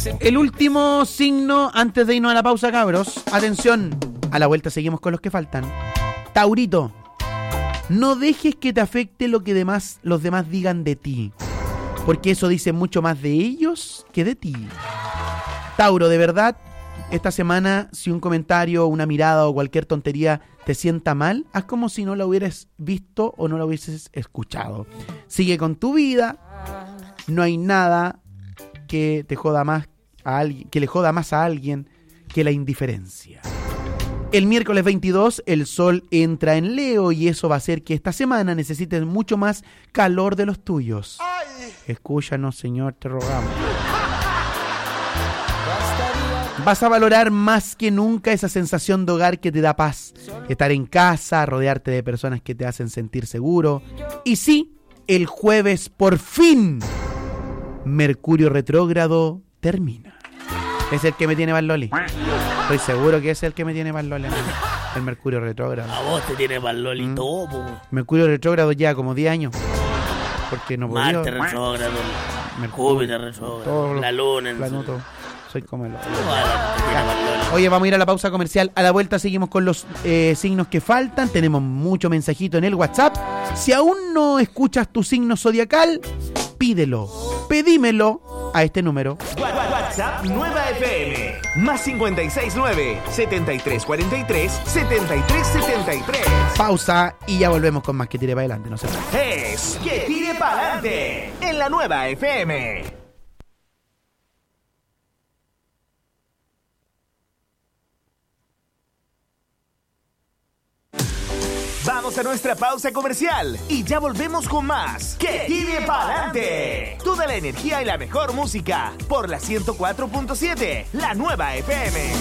El último signo antes de irnos a la pausa, cabros. Atención, a la vuelta seguimos con los que faltan. Taurito, no dejes que te afecte lo que los demás digan de ti, porque eso dice mucho más de ellos que de ti. Tauro, de verdad, esta semana, si un comentario, una mirada o cualquier tontería te sienta mal, haz como si no la hubieras visto o no la hubieses escuchado. Sigue con tu vida. No hay nada que te joda más a alguien, que le joda más a alguien que la indiferencia. El miércoles 22 el sol entra en Leo y eso va a hacer que esta semana necesites mucho más calor de los tuyos. ¡Ay! Escúchanos, Señor, te rogamos. Vas a valorar más que nunca esa sensación de hogar que te da paz. Estar en casa, rodearte de personas que te hacen sentir seguro. Y sí, el jueves por fin Mercurio retrógrado termina. Es el que me tiene mal loli. Estoy seguro que es el que me tiene mal loli. El Mercurio retrógrado. A vos te tiene mal loli todo, po. Mercurio retrógrado ya como 10 años. Porque no podía. Marte retrógrado, Júpiter retrógrado, la luna en Planuto. Soy como el otro. Oye, vamos a ir a la pausa comercial. A la vuelta seguimos con los signos que faltan. Tenemos mucho mensajito en el WhatsApp. Si aún no escuchas tu signo zodiacal, pedímelo a este número. WhatsApp Nueva FM más 569-7343-7373. Pausa y ya volvemos con más Que Tire Para Adelante. No se vayan. Es Que Tire Para Adelante en la Nueva FM. Vamos a nuestra pausa comercial y ya volvemos con más Que Tire Pa'lante. Toda la energía y la mejor música por la 104.7, la Nueva FM.